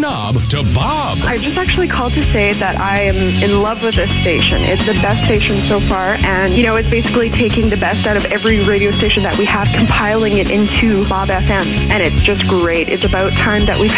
knob to Bob. I just actually called to say that I am in love with this station. It's the best station so far, and, it's basically taking the best out of every radio station that we have, compiling it into Bob FM, and it's just great. It's about time that we've